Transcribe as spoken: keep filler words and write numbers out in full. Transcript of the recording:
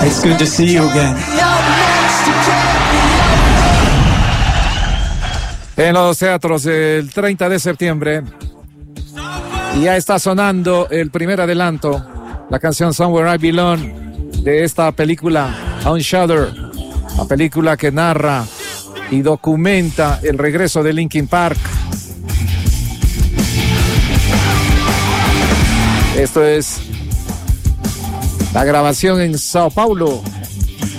It's good to see you again. En los teatros el treinta de septiembre. Y ya está sonando el primer adelanto, la canción Somewhere I Belong de esta película On Shudder, la película que narra y documenta el regreso de Linkin Park. Esto es la grabación en Sao Paulo.